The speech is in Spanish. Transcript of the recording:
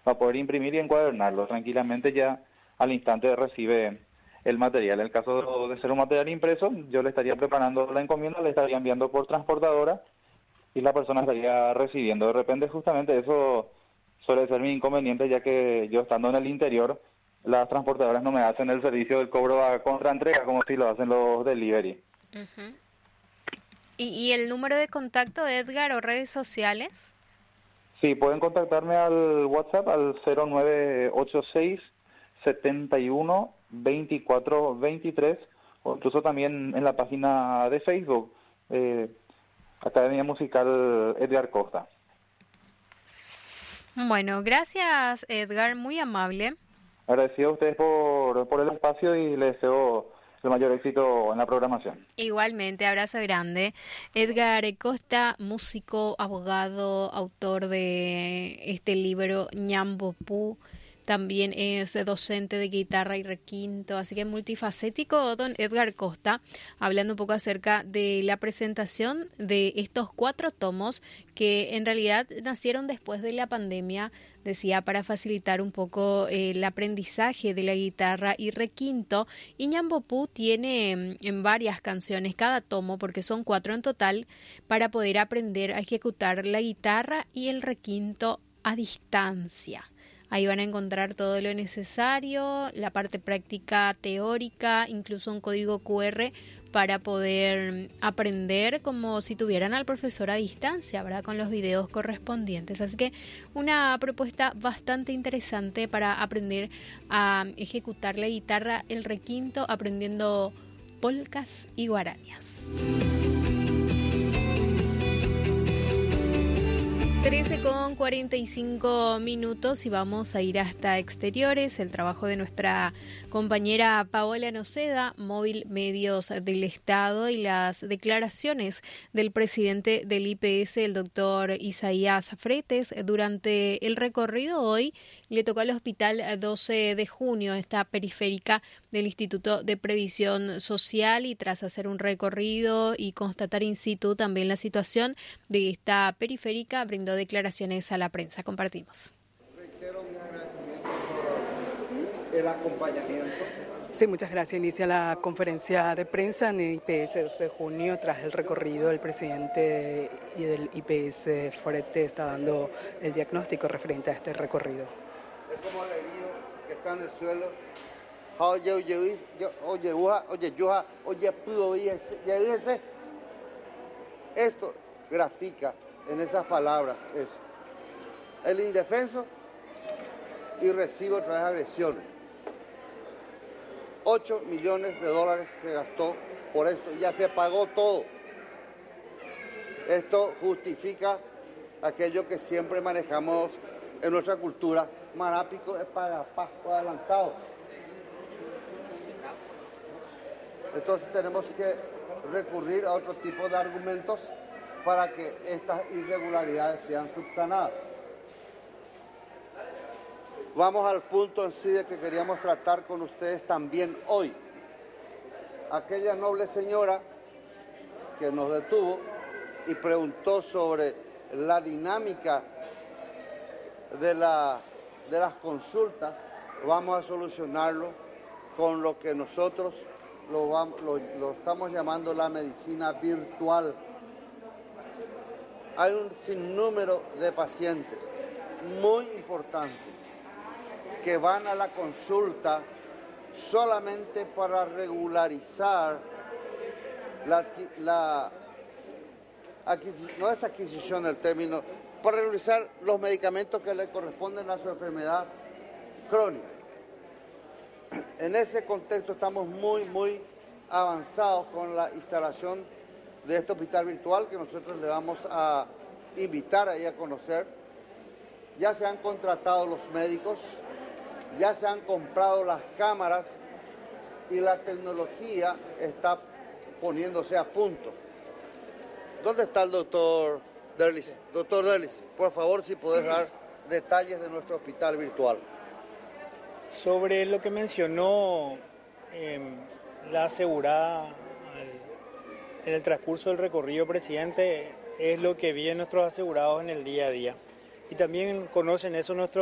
va a poder imprimir y encuadernarlo tranquilamente ya al instante recibe el material. En el caso de ser un material impreso, yo le estaría preparando la encomienda, le estaría enviando por transportadora y la persona estaría recibiendo. De repente justamente eso suele ser mi inconveniente, ya que yo estando en el interior, las transportadoras no me hacen el servicio del cobro a contraentrega como si lo hacen los delivery. Ujú. ¿Y el número de contacto, Edgar, o redes sociales? Sí, pueden contactarme al WhatsApp al 0986 71 24 23 o incluso también en la página de Facebook, Academia Musical Edgar Costa. Bueno, gracias, Edgar, muy amable. Agradecido a ustedes por el espacio y les deseo el mayor éxito en la programación. Igualmente, abrazo grande. Edgar Costa, músico, abogado, autor de este libro Ñambopú. También es docente de guitarra y requinto, así que multifacético, don Edgar Costa, hablando un poco acerca de la presentación de estos 4 tomos que en realidad nacieron después de la pandemia, decía, para facilitar un poco el aprendizaje de la guitarra y requinto. Y Ñambopú tiene en varias canciones cada tomo, porque son 4 en total, para poder aprender a ejecutar la guitarra y el requinto a distancia. Ahí van a encontrar todo lo necesario, la parte práctica teórica, incluso un código QR para poder aprender como si tuvieran al profesor a distancia, ¿verdad? Con los videos correspondientes. Así que una propuesta bastante interesante para aprender a ejecutar la guitarra, el requinto, aprendiendo polcas y guarañas. 13:45 y vamos a ir hasta exteriores. El trabajo de nuestra compañera Paola Noceda, Móvil Medios del Estado, y las declaraciones del presidente del IPS, el doctor Isaías Fretes, durante el recorrido hoy. Le tocó al Hospital 12 de Junio, esta periférica del Instituto de Previsión Social, y tras hacer un recorrido y constatar in situ también la situación de esta periférica, brindó declaraciones a la prensa. Compartimos. Reitero mi agradecimiento por el acompañamiento. Sí, muchas gracias. Inicia la conferencia de prensa en el IPS 12 de junio. Tras el recorrido, el presidente y del IPS Fretes está dando el diagnóstico referente a este recorrido. Es como el herido que está en el suelo. Esto grafica en esas palabras eso. El indefenso y recibe otras agresiones. $8 millones se gastó por esto y ya se pagó todo. Esto justifica aquello que siempre manejamos en nuestra cultura. Marápico es para Pascua adelantado. Entonces tenemos que recurrir a otro tipo de argumentos para que estas irregularidades sean subsanadas. Vamos al punto en sí de que queríamos tratar con ustedes también hoy. Aquella noble señora que nos detuvo y preguntó sobre la dinámica de las consultas, vamos a solucionarlo con lo que nosotros lo estamos llamando la medicina virtual. Hay un sinnúmero de pacientes muy importantes que van a la consulta solamente para regularizar no es adquisición el término, para regularizar los medicamentos que le corresponden a su enfermedad crónica. En ese contexto estamos muy avanzados con la instalación de este hospital virtual que nosotros le vamos a invitar ahí a conocer. Ya se han contratado los médicos, ya se han comprado las cámaras y la tecnología está poniéndose a punto. ¿Dónde está el doctor Derlis? Doctor Derlis, por favor, si podés dar detalles de nuestro hospital virtual. Sobre lo que mencionó la asegurada en el transcurso del recorrido, presidente, es lo que viven nuestros asegurados en el día a día. Y también conocen eso nuestros